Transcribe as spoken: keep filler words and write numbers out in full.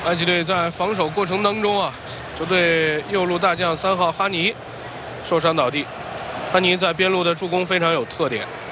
埃及队在防守过程当中啊，球队右路大将三号哈尼受伤倒地。哈尼在边路的助攻非常有特点。